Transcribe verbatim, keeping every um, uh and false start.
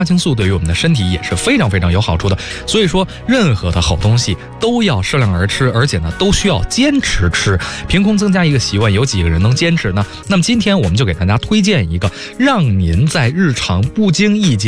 青素对于我们的身体也是非常非常有好处的，所以说任何的好东西都要适量而吃，而且呢都需要坚持吃。凭空增加一个习惯，有几个人能坚持呢？那么今天我们就给大家推荐一个，让您在日常不经意间